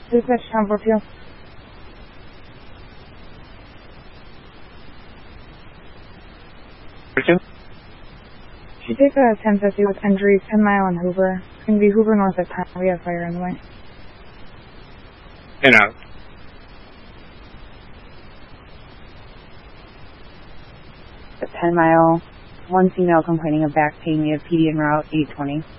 Dispatch Town Brookfield. She takes a 1050 with entry 10 Mile and Hoover. It's going to be Hoover north of town. We have fire in the way. In out. At 10 Mile, one female complaining of back pain. We have PD en route 820.